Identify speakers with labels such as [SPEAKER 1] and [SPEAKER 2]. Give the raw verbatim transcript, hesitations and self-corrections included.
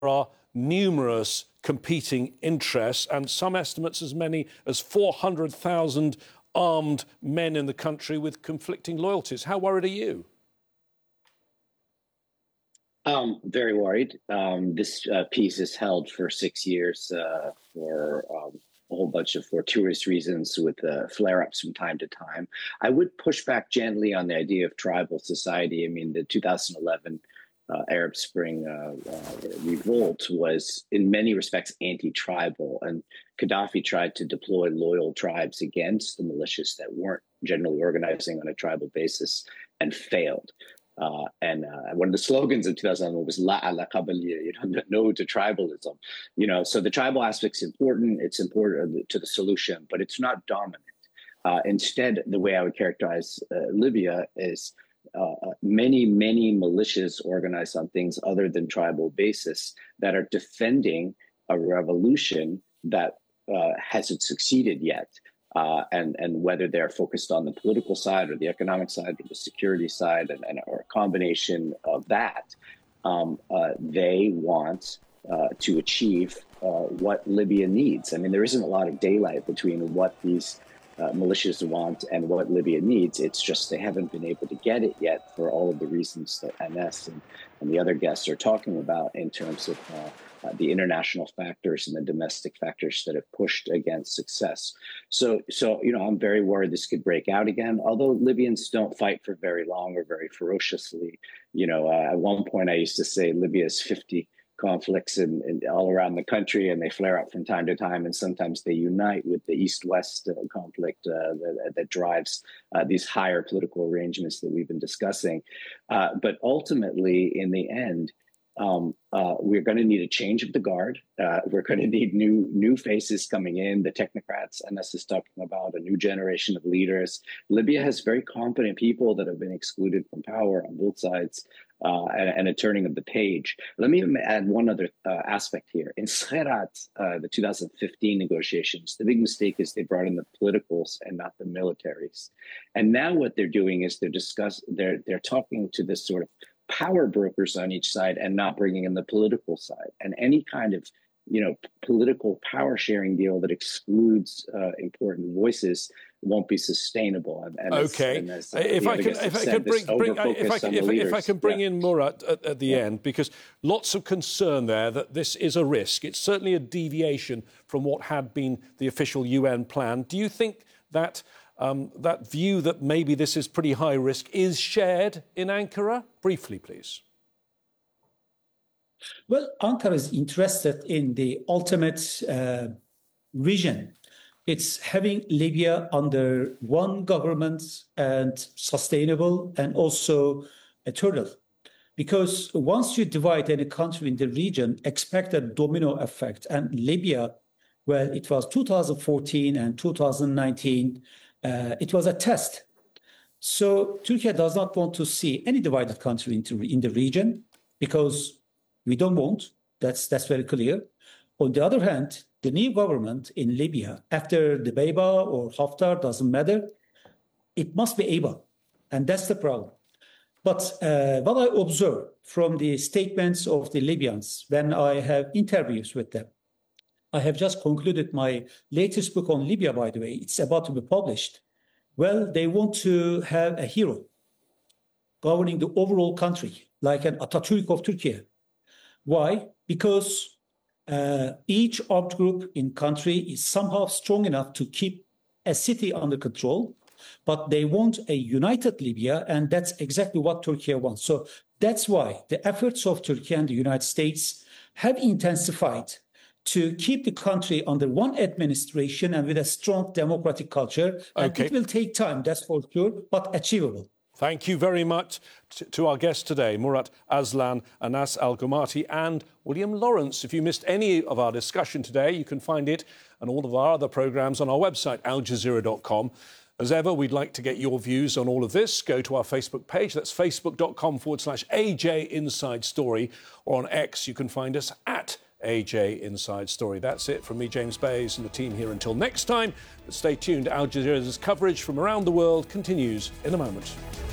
[SPEAKER 1] are numerous competing interests, and some estimates as many as four hundred thousand armed men in the country with conflicting loyalties. How worried are you?
[SPEAKER 2] Um, very worried. Um, this uh, peace is held for six years uh, for um, a whole bunch of fortuitous reasons with uh, flare-ups from time to time. I would push back gently on the idea of tribal society. I mean, the two thousand eleven uh, Arab Spring uh, uh, revolt was in many respects anti-tribal, and Gaddafi tried to deploy loyal tribes against the militias that weren't generally organizing on a tribal basis and failed. Uh, and uh, one of the slogans in two thousand eleven was "La ala Qabiliya," you know, no to tribalism. You know, so the tribal aspect's important. It's important to the solution, but it's not dominant. Uh, instead, the way I would characterize uh, Libya is uh, many, many militias organized on things other than tribal basis that are defending a revolution that uh, hasn't succeeded yet. Uh, and, and whether they're focused on the political side or the economic side or the security side and, and or a combination of that, um, uh, they want uh, to achieve uh, what Libya needs. I mean, there isn't a lot of daylight between what these uh, militias want and what Libya needs. It's just they haven't been able to get it yet for all of the reasons that Anas and, and the other guests are talking about in terms of uh, Uh, the international factors and the domestic factors that have pushed against success. So, so you know, I'm very worried this could break out again, although Libyans don't fight for very long or very ferociously. You know, uh, at one point I used to say Libya has fifty conflicts in, in all around the country, and they flare up from time to time, and sometimes they unite with the East-West uh, conflict uh, that, that drives uh, these higher political arrangements that we've been discussing. Uh, but ultimately, in the end, Um, uh, we're going to need a change of the guard. Uh, we're going to need new new faces coming in, the technocrats Anas is talking about, a new generation of leaders. Libya has very competent people that have been excluded from power on both sides, uh, and, and a turning of the page. Let me add one other uh, aspect here. In Skhirat, uh, the two thousand fifteen negotiations, the big mistake is they brought in the politicals and not the militaries. And now what they're doing is they're discuss they're they're talking to this sort of power brokers on each side and not bringing in the political side. And any kind of, you know, political power sharing deal that excludes uh, important voices won't be sustainable. And, and
[SPEAKER 1] okay,
[SPEAKER 2] as, and as, uh,
[SPEAKER 1] if, I can, if I can bring, bring if, I can, if, if I can bring yeah. in Murat at, at the yeah. end, because lots of concern there that this is a risk. It's certainly a deviation from what had been the official U N plan. Do you think that Um, that view that maybe this is pretty high risk is shared in Ankara? Briefly, please.
[SPEAKER 3] Well, Ankara is interested in the ultimate uh, vision. It's having Libya under one government and sustainable and also eternal. Because once you divide any country in the region, expect a domino effect. And Libya, well, it was two thousand fourteen and two thousand nineteen. Uh, it was a test. So Turkey does not want to see any divided country into, in the region because we don't want. That's, that's very clear. On the other hand, the new government in Libya, after the Dbeibeh or Haftar, doesn't matter, it must be able. And that's the problem. But uh, what I observe from the statements of the Libyans when I have interviews with them, I have just concluded my latest book on Libya, by the way. It's about to be published. Well, they want to have a hero governing the overall country, like an Atatürk of Turkey. Why? Because uh, each armed group in country is somehow strong enough to keep a city under control, but they want a united Libya, and that's exactly what Turkey wants. So that's why the efforts of Turkey and the United States have intensified to keep the country under one administration and with a strong democratic culture. And
[SPEAKER 1] okay.
[SPEAKER 3] It will take time, that's for sure, but achievable.
[SPEAKER 1] Thank you very much to, to our guests today, Murat Aslan, Anas Al-Gumati and William Lawrence. If you missed any of our discussion today, you can find it and all of our other programmes on our website, al jazeera dot com. As ever, we'd like to get your views on all of this. Go to our Facebook page. That's facebook.com forward slash AJ Inside Story. Or on X, you can find us at A J Inside Story. That's it from me, James Bays, and the team here until next time. But stay tuned. Al Jazeera's coverage from around the world continues in a moment.